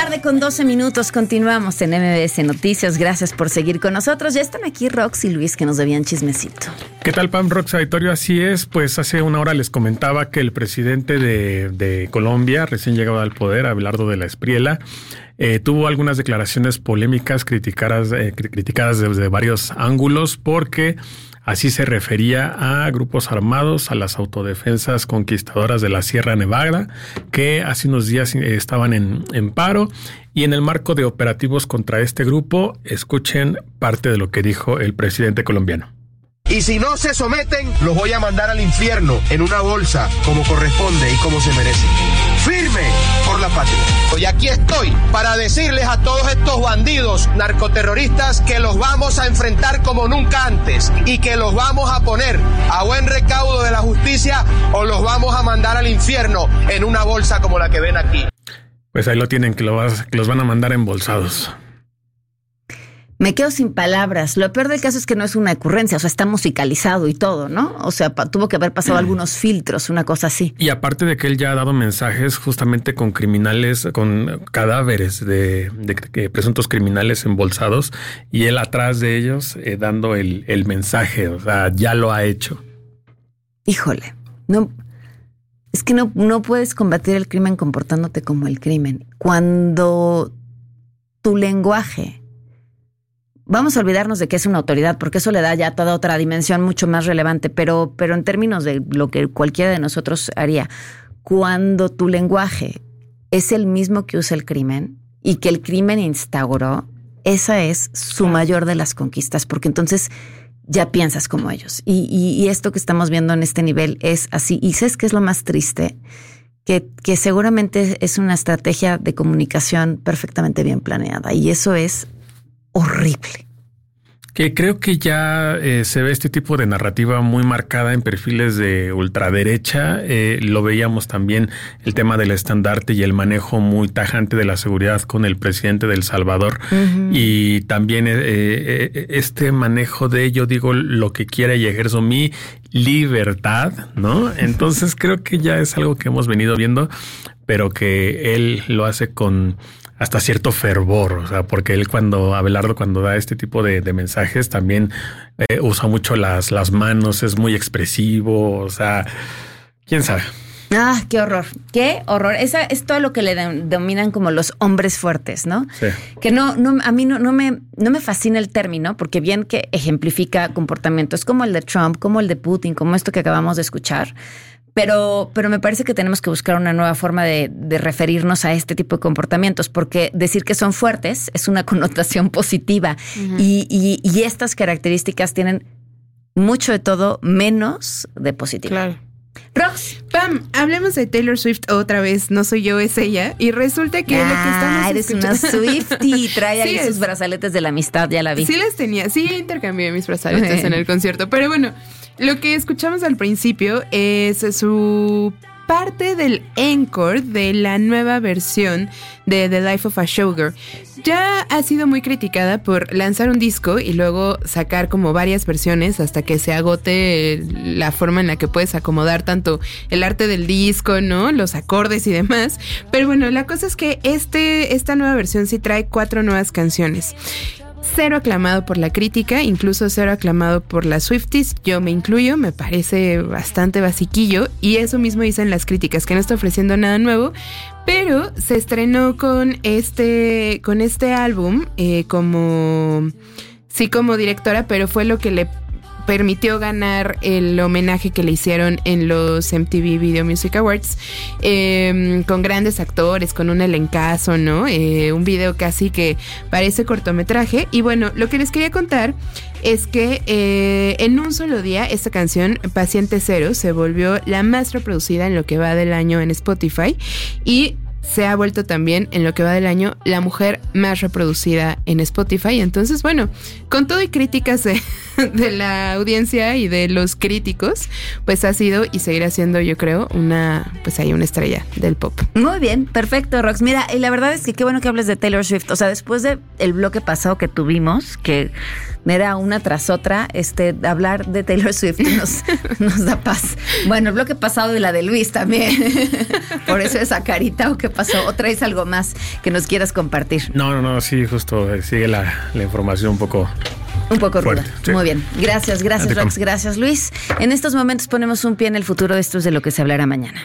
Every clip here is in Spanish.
tarde con 12 minutos. Continuamos en MBS Noticias. Gracias por seguir con nosotros. Ya están aquí Rox y Luis que nos debían chismecito. ¿Qué tal, Pam, Rox, auditorio? Así es, pues hace una hora les comentaba que el presidente de Colombia, recién llegado al poder, Abelardo de la Espriella, tuvo algunas declaraciones polémicas criticadas desde varios ángulos porque así se refería a grupos armados, a las autodefensas conquistadoras de la Sierra Nevada, que hace unos días estaban en paro. Y en el marco de operativos contra este grupo, escuchen parte de lo que dijo el presidente colombiano. Y si no se someten, los voy a mandar al infierno en una bolsa, como corresponde y como se merece. Firme por la patria. Y aquí estoy para decirles a todos estos bandidos narcoterroristas que los vamos a enfrentar como nunca antes y que los vamos a poner a buen recaudo de la justicia o los vamos a mandar al infierno en una bolsa como la que ven aquí. Pues ahí lo tienen, que los van a mandar embolsados. Me quedo sin palabras. Lo peor del caso es que no es una ocurrencia, o sea, está musicalizado y todo, ¿no? O sea, tuvo que haber pasado algunos filtros, una cosa así. Y aparte de que él ya ha dado mensajes justamente con criminales, con cadáveres de presuntos criminales embolsados, y él atrás de ellos dando el mensaje, o sea, ya lo ha hecho. Híjole, no, es que no puedes combatir el crimen comportándote como el crimen. Cuando tu lenguaje... Vamos a olvidarnos de que es una autoridad, porque eso le da ya toda otra dimensión mucho más relevante, pero en términos de lo que cualquiera de nosotros haría, cuando tu lenguaje es el mismo que usa el crimen y que el crimen instauró, esa es su mayor de las conquistas, porque entonces ya piensas como ellos. Y esto que estamos viendo en este nivel es así. ¿Y sabes qué es lo más triste? Que seguramente es una estrategia de comunicación perfectamente bien planeada, y eso es horrible. Que creo que ya se ve este tipo de narrativa muy marcada en perfiles de ultraderecha. Lo veíamos también el tema del estandarte y el manejo muy tajante de la seguridad con el presidente de El Salvador. Uh-huh. Y también este manejo de yo digo lo que quiera y ejerzo mi libertad, ¿no? Entonces creo que ya es algo que hemos venido viendo, pero que él lo hace con hasta cierto fervor, o sea, porque él Abelardo cuando da este tipo de mensajes también usa mucho las manos, es muy expresivo, o sea, quién sabe. Ah, qué horror, qué horror. Esa es todo lo que le denominan como los hombres fuertes, ¿no? Sí. Que a mí no me fascina el término, porque bien que ejemplifica comportamientos como el de Trump, como el de Putin, como esto que acabamos de escuchar. Pero me parece que tenemos que buscar una nueva forma de referirnos a este tipo de comportamientos, porque decir que son fuertes es una connotación positiva. Uh-huh. Y estas características tienen mucho de todo menos de positivo. Claro. Rox. Pam, hablemos de Taylor Swift otra vez. No soy yo, es ella. Y resulta que lo que estamos eres escuchando... una Swiftie. Trae ahí sus brazaletes de la amistad, ya la vi. Sí las tenía. Sí, intercambié mis brazaletes en el concierto. Pero bueno, lo que escuchamos al principio es su parte del encore de la nueva versión de The Life of a Showgirl. Ya ha sido muy criticada por lanzar un disco y luego sacar como varias versiones hasta que se agote la forma en la que puedes acomodar tanto el arte del disco, ¿no? Los acordes y demás. Pero bueno, la cosa es que esta nueva versión sí trae 4 nuevas canciones. 0 aclamado por la crítica, incluso 0 aclamado por las Swifties, yo me incluyo, me parece bastante basiquillo, y eso mismo dicen las críticas, que no está ofreciendo nada nuevo, pero se estrenó con este álbum como directora, pero fue lo que le permitió ganar el homenaje que le hicieron en los MTV Video Music Awards, con grandes actores, con un elencazo, ¿no? Un video casi que parece cortometraje. Y bueno, lo que les quería contar es que en un solo día esta canción, Paciente Cero, se volvió la más reproducida en lo que va del año en Spotify, y se ha vuelto también en lo que va del año la mujer más reproducida en Spotify. Entonces, bueno, con todo y críticas de la audiencia y de los críticos, pues ha sido y seguirá siendo, yo creo, una estrella del pop. Muy bien, perfecto, Rox. Mira, y la verdad es que qué bueno que hables de Taylor Swift. O sea, después del bloque pasado que tuvimos, que Mira, una tras otra, hablar de Taylor Swift nos da paz. Bueno, el bloque pasado y la de Luis también. Por eso esa carita, ¿o qué pasó? ¿O traes algo más que nos quieras compartir? No, sí, justo sigue la información un poco ruda. Sí. Muy bien. Gracias, Rox. Gracias, Luis. En estos momentos ponemos un pie en el futuro. Esto es de lo que se hablará mañana.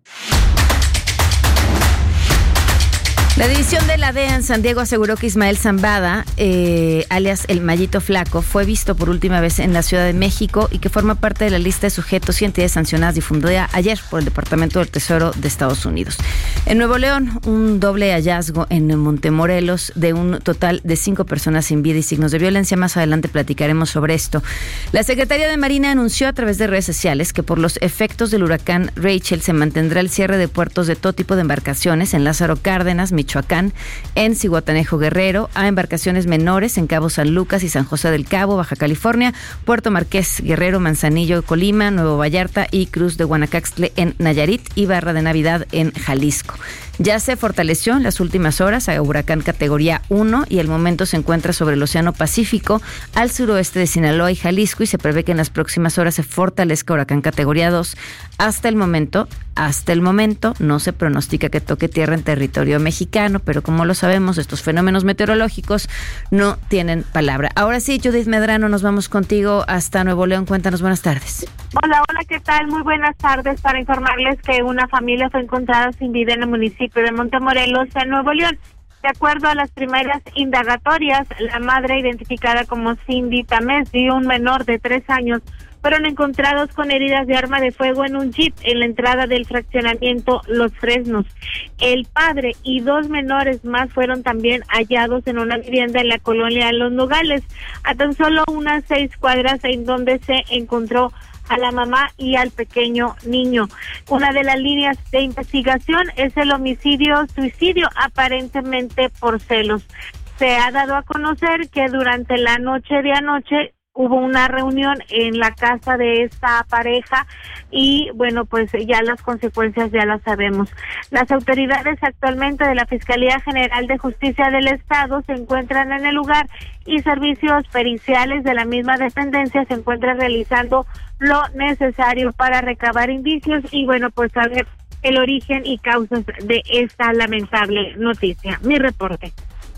La división de la DEA en San Diego aseguró que Ismael Zambada, alias el Mayito Flaco, fue visto por última vez en la Ciudad de México y que forma parte de la lista de sujetos y entidades sancionadas difundida ayer por el Departamento del Tesoro de Estados Unidos. En Nuevo León, un doble hallazgo en Montemorelos de un total de 5 personas sin vida y signos de violencia. Más adelante platicaremos sobre esto. La Secretaría de Marina anunció a través de redes sociales que por los efectos del huracán Rachel se mantendrá el cierre de puertos de todo tipo de embarcaciones en Lázaro Cárdenas, Michoacán, en Zihuatanejo, Guerrero, a embarcaciones menores en Cabo San Lucas y San José del Cabo, Baja California, Puerto Marqués, Guerrero, Manzanillo, Colima, Nuevo Vallarta y Cruz de Guanacaxtle en Nayarit y Barra de Navidad en Jalisco. Ya se fortaleció en las últimas horas a huracán categoría 1 y el momento se encuentra sobre el Océano Pacífico al suroeste de Sinaloa y Jalisco y se prevé que en las próximas horas se fortalezca huracán categoría 2. Hasta el momento no se pronostica que toque tierra en territorio mexicano, pero como lo sabemos, estos fenómenos meteorológicos no tienen palabra. Ahora sí, Judith Medrano, nos vamos contigo hasta Nuevo León. Cuéntanos, buenas tardes. Hola, ¿qué tal? Muy buenas tardes. Para informarles que una familia fue encontrada sin vida en el municipio de Montemorelos, en Nuevo León. De acuerdo a las primeras indagatorias, la madre, identificada como Cindy Tamés, y un menor de 3 años, fueron encontrados con heridas de arma de fuego en un jeep en la entrada del fraccionamiento Los Fresnos. El padre y 2 menores más fueron también hallados en una vivienda en la colonia Los Nogales, a tan solo unas 6 cuadras en donde se encontró a la mamá y al pequeño niño. Una de las líneas de investigación es el homicidio-suicidio, aparentemente por celos. Se ha dado a conocer que durante la noche de anoche hubo una reunión en la casa de esta pareja y bueno, pues ya las consecuencias ya las sabemos. Las autoridades actualmente de la Fiscalía General de Justicia del Estado se encuentran en el lugar y servicios periciales de la misma dependencia se encuentran realizando lo necesario para recabar indicios y bueno, pues saber el origen y causas de esta lamentable noticia. Mi reporte.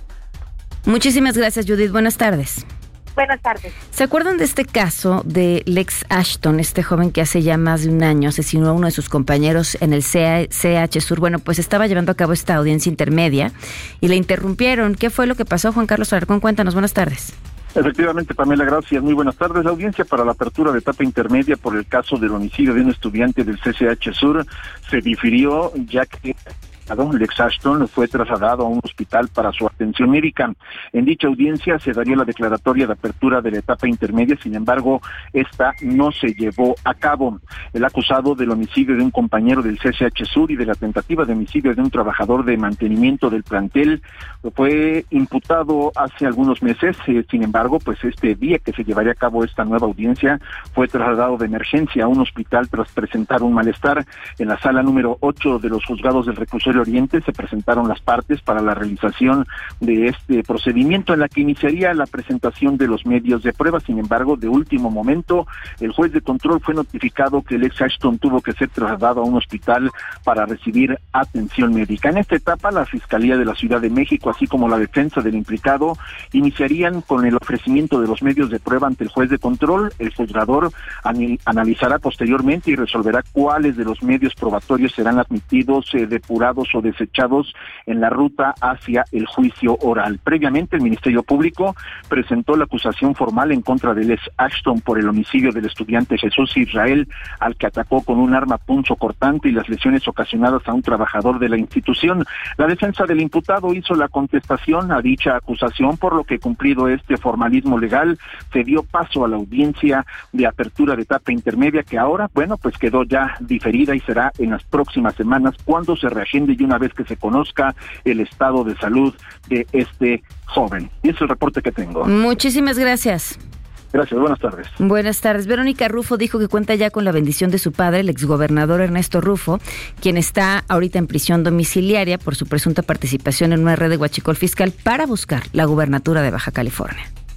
Muchísimas gracias, Judith. Buenas tardes. Buenas tardes. ¿Se acuerdan de este caso de Lex Ashton, este joven que hace ya más de un año asesinó a uno de sus compañeros en el CH Sur? Bueno, pues estaba llevando a cabo esta audiencia intermedia y le interrumpieron. ¿Qué fue lo que pasó, Juan Carlos Alarcón? Cuéntanos, buenas tardes. Efectivamente, Pamela, gracias. Muy buenas tardes. La audiencia para la apertura de etapa intermedia por el caso del homicidio de un estudiante del CCH Sur se difirió ya que Lex Ashton fue trasladado a un hospital para su atención médica. En dicha audiencia se daría la declaratoria de apertura de la etapa intermedia, sin embargo, esta no se llevó a cabo. El acusado del homicidio de un compañero del CCH Sur y de la tentativa de homicidio de un trabajador de mantenimiento del plantel fue imputado hace algunos meses. Sin embargo, pues este día que se llevaría a cabo esta nueva audiencia, fue trasladado de emergencia a un hospital tras presentar un malestar. En la sala número 8 de los juzgados del reclusorio Oriente se presentaron las partes para la realización de este procedimiento en la que iniciaría la presentación de los medios de prueba. Sin embargo, de último momento, el juez de control fue notificado que Lex Ashton tuvo que ser trasladado a un hospital para recibir atención médica. En esta etapa, la Fiscalía de la Ciudad de México, así como la defensa del implicado, iniciarían con el ofrecimiento de los medios de prueba ante el juez de control. El juzgador analizará posteriormente y resolverá cuáles de los medios probatorios serán admitidos, depurados o desechados en la ruta hacia el juicio oral. Previamente, el Ministerio Público presentó la acusación formal en contra de Lex Ashton por el homicidio del estudiante Jesús Israel, al que atacó con un arma punzocortante y las lesiones ocasionadas a un trabajador de la institución. La defensa del imputado hizo la contestación a dicha acusación, por lo que, cumplido este formalismo legal, se dio paso a la audiencia de apertura de etapa intermedia, que ahora, bueno, pues quedó ya diferida y será en las próximas semanas cuando se reagende y una vez que se conozca el estado de salud de este joven. Y ese es el reporte que tengo. Muchísimas gracias. Gracias, buenas tardes. Buenas tardes. Verónica Rufo dijo que cuenta ya con la bendición de su padre, el exgobernador Ernesto Rufo, quien está ahorita en prisión domiciliaria por su presunta participación en una red de huachicol fiscal para buscar la gubernatura de Baja California.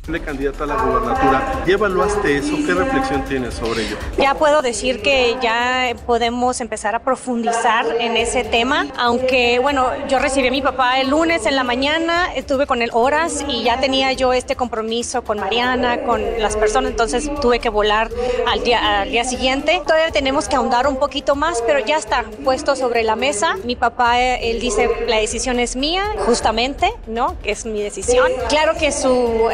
de candidata a la gubernatura. ¿Ya evaluaste eso? ¿Qué reflexión tienes sobre ello? Ya puedo decir que ya podemos empezar a profundizar en ese tema, aunque bueno, yo recibí a mi papá el lunes en la mañana, estuve con él horas y ya tenía yo este compromiso con Mariana, con las personas, entonces tuve que volar al día siguiente. Todavía tenemos que ahondar un poquito más, pero ya está puesto sobre la mesa. Mi papá, él dice, la decisión es mía, justamente, ¿no? Que es mi decisión. Claro que su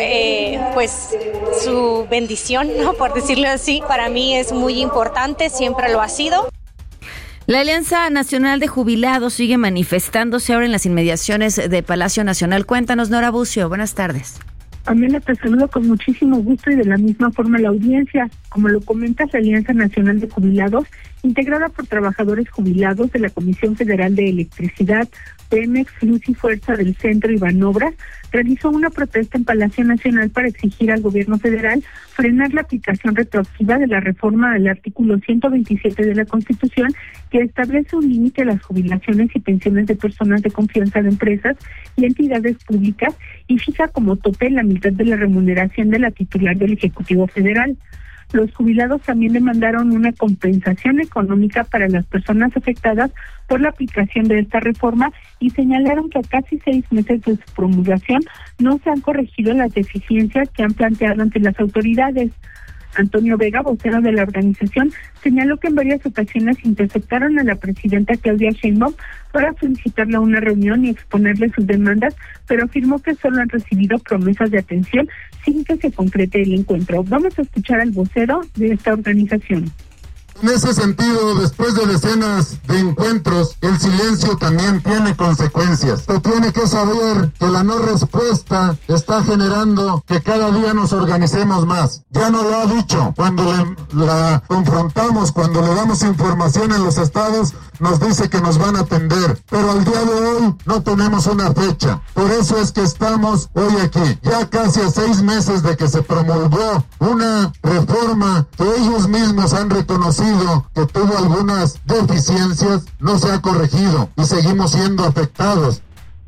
bendición, ¿no? Por decirlo así, para mí es muy importante, siempre lo ha sido. La Alianza Nacional de Jubilados sigue manifestándose ahora en las inmediaciones de Palacio Nacional. Cuéntanos, Nora Bucio, buenas tardes. Amela, te saludo con muchísimo gusto y de la misma forma la audiencia. Como lo comentas, la Alianza Nacional de Jubilados, integrada por trabajadores jubilados de la Comisión Federal de Electricidad, Pemex, Luz y Fuerza del Centro y Banobras, realizó una protesta en Palacio Nacional para exigir al gobierno federal frenar la aplicación retroactiva de la reforma al artículo 127 de la Constitución, que establece un límite a las jubilaciones y pensiones de personas de confianza de empresas y entidades públicas y fija como tope la mitad de la remuneración de la titular del Ejecutivo Federal. Los jubilados también demandaron una compensación económica para las personas afectadas por la aplicación de esta reforma y señalaron que a casi 6 meses de su promulgación no se han corregido las deficiencias que han planteado ante las autoridades. Antonio Vega, vocero de la organización, señaló que en varias ocasiones interceptaron a la presidenta Claudia Sheinbaum para solicitarle una reunión y exponerle sus demandas, pero afirmó que solo han recibido promesas de atención sin que se concrete el encuentro. Vamos a escuchar al vocero de esta organización. En ese sentido, después de decenas de encuentros, el silencio también tiene consecuencias. Se tiene que saber que la no respuesta está generando que cada día nos organicemos más. Ya no lo ha dicho. Cuando la confrontamos, cuando le damos información en los estados, nos dice que nos van a atender. Pero al día de hoy no tenemos una fecha. Por eso es que estamos hoy aquí. Ya casi a 6 meses de que se promulgó una reforma que ellos mismos han reconocido que tuvo algunas deficiencias, no se ha corregido y seguimos siendo afectados.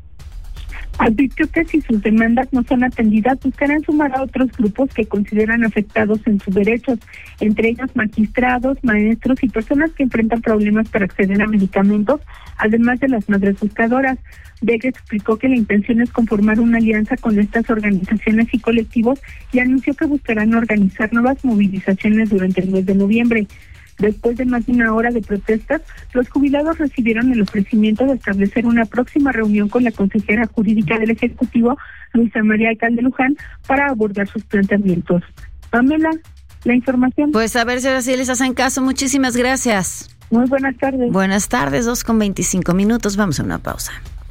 Advirtió que si sus demandas no son atendidas, buscarán sumar a otros grupos que consideran afectados en sus derechos, entre ellos magistrados, maestros y personas que enfrentan problemas para acceder a medicamentos, además de las madres buscadoras. Vega explicó que la intención es conformar una alianza con estas organizaciones y colectivos y anunció que buscarán organizar nuevas movilizaciones durante el mes de noviembre. Después de más de una hora de protestas, los jubilados recibieron el ofrecimiento de establecer una próxima reunión con la consejera jurídica del Ejecutivo, Luisa María Alcalde Luján, para abordar sus planteamientos. Pamela, la información. Pues a ver si ahora sí les hacen caso. Muchísimas gracias. Muy buenas tardes. Buenas tardes, 2:25. Vamos a una pausa.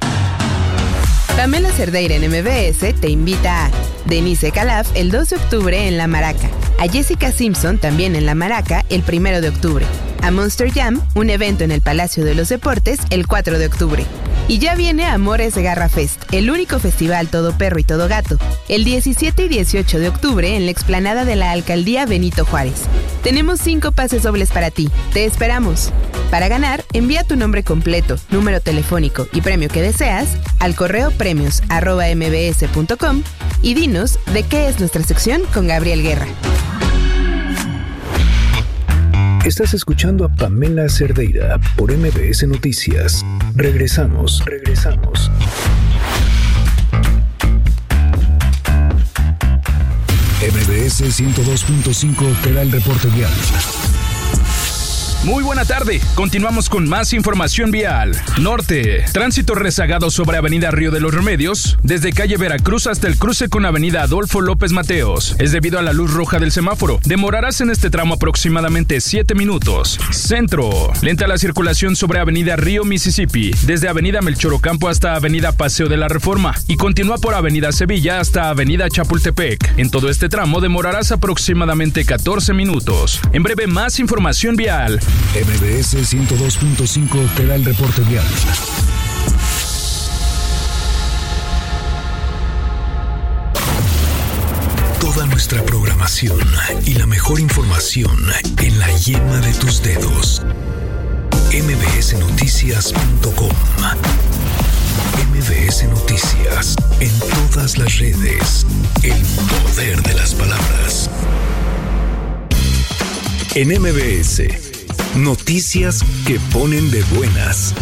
Pamela Cerdeira en MBS te invita a Denise Calaf el 2 de octubre en La Maraca, a Jessica Simpson también en La Maraca el 1 de octubre, a Monster Jam, un evento en el Palacio de los Deportes el 4 de octubre. Y ya viene Amores de Garra Fest, el único festival todo perro y todo gato, el 17 y 18 de octubre en la explanada de la Alcaldía Benito Juárez. Tenemos 5 pases dobles para ti. Te esperamos. Para ganar, envía tu nombre completo, número telefónico y premio que deseas al correo premios@mbs.com y dinos de qué es nuestra sección con Gabriel Guerra. Estás escuchando a Pamela Cerdeira por MBS Noticias. Regresamos. MBS 102.5 te da el reporte vial. Muy buena tarde, continuamos con más información vial. Norte, tránsito rezagado sobre Avenida Río de los Remedios, desde calle Veracruz hasta el cruce con Avenida Adolfo López Mateos. Es debido a la luz roja del semáforo. Demorarás en este tramo aproximadamente 7 minutos. Centro, lenta la circulación sobre Avenida Río Mississippi, desde Avenida Melchor Ocampo hasta Avenida Paseo de la Reforma, y continúa por Avenida Sevilla hasta Avenida Chapultepec. En todo este tramo demorarás aproximadamente 14 minutos. En breve, más información vial. MBS 102.5 te da el reporte vial. Toda nuestra programación y la mejor información en la yema de tus dedos. mbsnoticias.com. MBS Noticias en todas todas las redes. El poder de las palabras. En MBS, noticias que ponen de buenas.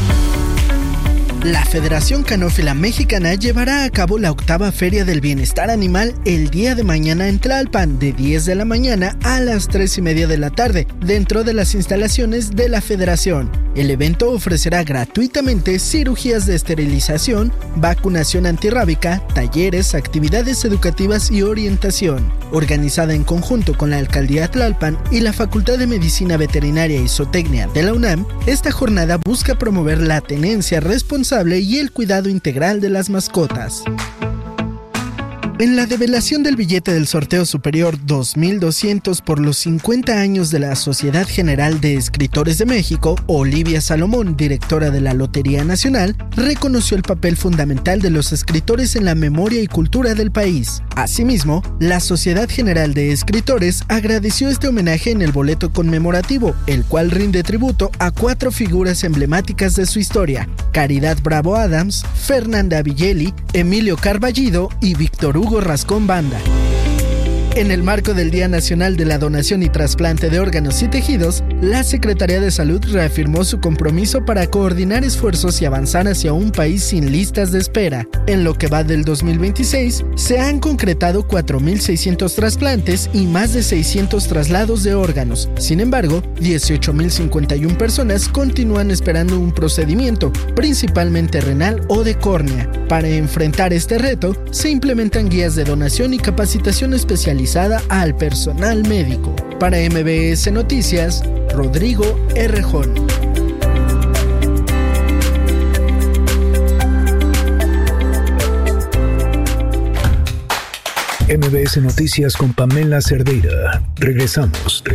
La Federación Canófila Mexicana llevará a cabo la 8ª Feria del Bienestar Animal el día de mañana en Tlalpan, de 10 de la mañana a las 3:30 de la tarde, dentro de las instalaciones de la Federación. El evento ofrecerá gratuitamente cirugías de esterilización, vacunación antirrábica, talleres, actividades educativas y orientación. Organizada en conjunto con la Alcaldía Tlalpan y la Facultad de Medicina Veterinaria y Zootecnia de la UNAM, esta jornada busca promover la tenencia responsable y el cuidado integral de las mascotas. En la develación del billete del sorteo superior 2200 por los 50 años de la Sociedad General de Escritores de México, Olivia Salomón, directora de la Lotería Nacional, reconoció el papel fundamental de los escritores en la memoria y cultura del país. Asimismo, la Sociedad General de Escritores agradeció este homenaje en el boleto conmemorativo, el cual rinde tributo a 4 figuras emblemáticas de su historia: Caridad Bravo Adams, Fernanda Villeli, Emilio Carballido y Víctor Hugo Rascón Banda. En el marco del Día Nacional de la Donación y Trasplante de Órganos y Tejidos, la Secretaría de Salud reafirmó su compromiso para coordinar esfuerzos y avanzar hacia un país sin listas de espera. En lo que va del 2026, se han concretado 4.600 trasplantes y más de 600 traslados de órganos. Sin embargo, 18.051 personas continúan esperando un procedimiento, principalmente renal o de córnea. Para enfrentar este reto, se implementan guías de donación y capacitación especializada al personal médico. Para MBS Noticias, Rodrigo Errejón. MBS Noticias con Pamela Cerdeira. Regresamos.